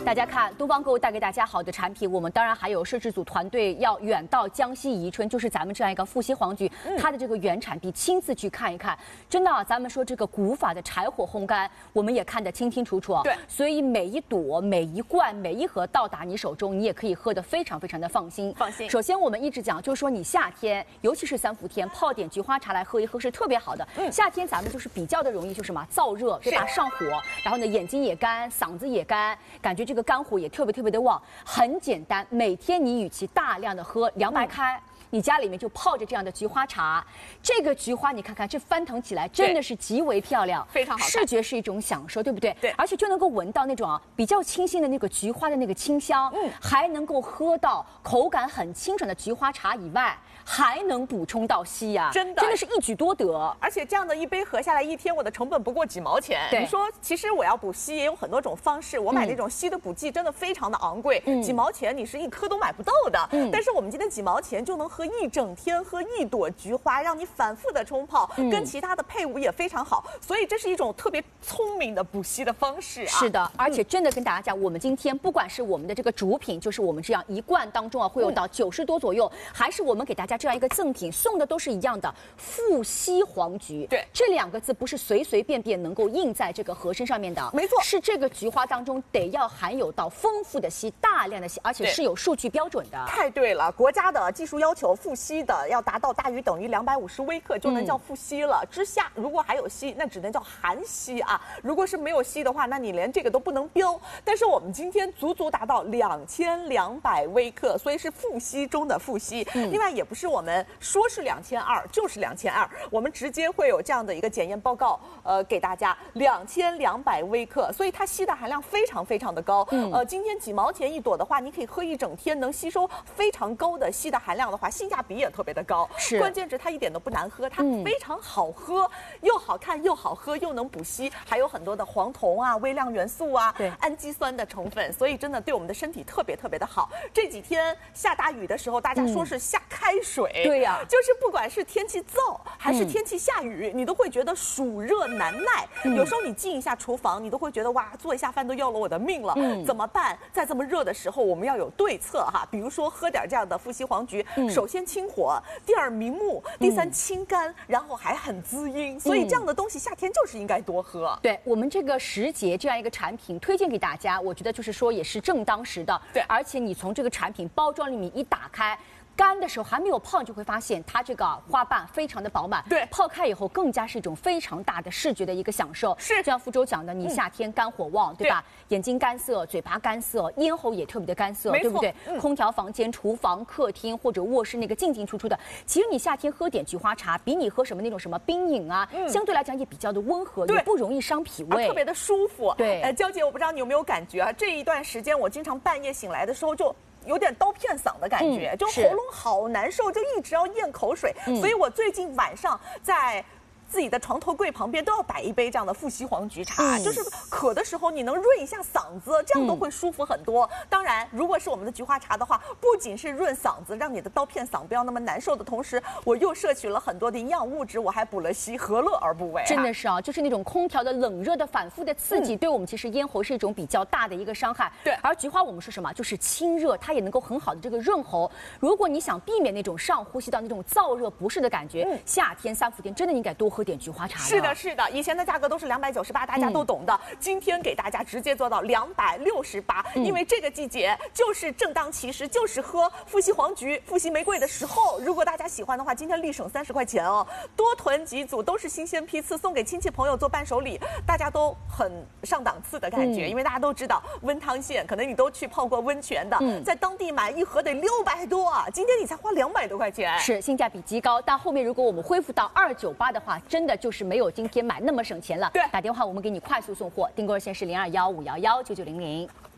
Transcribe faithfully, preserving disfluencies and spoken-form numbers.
大家看，东方购物带给大家好的产品，我们当然还有摄制组团队要远到江西宜春，就是咱们这样一个富硒黄菊，嗯、它的这个原产地亲自去看一看。真的、啊，咱们说这个古法的柴火烘干，我们也看得清清楚楚。 对， 所以每一朵、每一罐、每一盒到达你手中，你也可以喝得非常非常的放心。 放心。 首先，我们一直讲，就是说你夏天，尤其是三伏天，泡点菊花茶来喝一喝是特别好的。嗯、夏天咱们就是比较的容易，就是什么燥热，对吧？上火，然后呢眼睛也干，嗓子也干，感觉这个肝火也特别特别的旺。很简单，每天你与其大量的喝凉白开。嗯你家里面就泡着这样的菊花茶，这个菊花你看看，这翻腾起来真的是极为漂亮， 非常好看， 视觉是一种享受，对不对？ 对， 而且就能够闻到那种啊比较清新的那个菊花的那个清香，嗯，还能够喝到口感很清爽的菊花茶以外，还能补充到硒呀、啊， 真的真的是一举多得。 而且这样的一杯喝下来，一天我的成本不过几毛钱。 对， 你说其实我要补硒也有很多种方式，我买那种硒的补剂真的非常的昂贵，嗯、几毛钱你是一颗都买不到的。嗯，但是我们今天几毛钱就能喝一整天。喝一朵菊花，让你反复的冲泡，嗯、跟其他的配伍也非常好，所以这是一种特别聪明的补硒的方式啊。 是的，而且真的跟大家讲，我们今天不管是我们的这个主品，就是我们这样一罐当中啊，会有到九十多左右，嗯、还是我们给大家这样一个赠品，送的都是一样的富硒黄菊。 对， 这两个字不是随随便便能够印在这个盒身上面的， 没错， 是这个菊花当中得要含有到丰富的硒，大量的硒，而且是有数据标准的。 太对了，国家的技术要求，富硒的要达到大于等于两百五十微克就能叫富硒了。嗯、之下如果还有硒，那只能叫含硒啊。如果是没有硒的话，那你连这个都不能标。但是我们今天足足达到两千两百微克，所以是富硒中的富硒。嗯、另外也不是我们说是两千二就是两千二，我们直接会有这样的一个检验报告，呃，给大家两千两百微克，所以它硒的含量非常非常的高。嗯、呃，今天几毛钱一朵的话，你可以喝一整天，能吸收非常高的硒的含量的话，性价比也特别的高。 是， 关键是它一点都不难喝，它非常好喝，嗯、又好看又好喝，又能补硒，还有很多的黄酮啊、微量元素啊、 对氨基酸的成分，所以真的对我们的身体特别特别的好。这几天下大雨的时候，大家说是下开水， 嗯、对呀、啊， 就是不管是天气燥还是天气下雨，嗯、你都会觉得暑热难耐。嗯、有时候你进一下厨房，你都会觉得哇，做一下饭都要了我的命了，嗯、怎么办？在这么热的时候，我们要有对策哈，比如说喝点这样的富硒黄菊，嗯、首先清火，第二明目。第三清肝，然后还很滋阴，所以这样的东西夏天就是应该多喝。 对我们这个时节这样一个产品推荐给大家，我觉得就是说也是正当时的。 对， 而且你从这个产品包装里面一打开。干的时候还没有泡，你就会发现它这个花瓣非常的饱满。 对， 泡开以后更加是一种非常大的视觉的一个享受。 是， 就像福州讲的，你夏天肝火旺，嗯、对吧？眼睛干涩，嘴巴干涩，咽喉也特别的干涩，对不对？嗯、空调房间、厨房、客厅或者卧室那个进进出出的，其实你夏天喝点菊花茶，比你喝什么那种什么冰饮啊，嗯、相对来讲也比较的温和，也不容易伤脾胃， 特别的舒服。 对， 呃，娇姐，我不知道你有没有感觉啊？这一段时间我经常半夜醒来的时候就。有点刀片嗓的感觉，嗯、就喉咙好难受，就一直要咽口水，嗯、所以我最近晚上在。自己的床头柜旁边都要摆一杯这样的富硒黄菊茶，嗯、就是渴的时候你能润一下嗓子，这样都会舒服很多。嗯、当然，如果是我们的菊花茶的话，不仅是润嗓子，让你的刀片嗓不要那么难受的同时，我又摄取了很多的营养物质，我还补了硒，何乐而不为、啊？ 真的是啊，就是那种空调的冷热的反复的刺激，嗯、对我们其实咽喉是一种比较大的一个伤害。 对， 而菊花我们说什么，就是清热，它也能够很好的这个润喉。如果你想避免那种上呼吸道那种燥热不适的感觉，嗯、夏天三伏天真的应该多喝点菊花茶。 是的，是的，以前的价格都是两百九十八，大家都懂的。嗯、今天给大家直接做到两百六十八，因为这个季节就是正当其时，就是喝富硒黄菊、富硒玫瑰的时候。如果大家喜欢的话，今天立省三十块钱哦，多囤几组，都是新鲜批次，送给亲戚朋友做伴手礼，大家都很上档次的感觉。嗯、因为大家都知道温汤县，可能你都去泡过温泉的，嗯、在当地买一盒得六百多啊，今天你才花两百多块钱， 是性价比极高。但后面如果我们恢复到二九八的话，真的就是没有今天买那么省钱了。 对， 打电话我们给你快速送货，订购热线是零二幺五幺幺九九零零。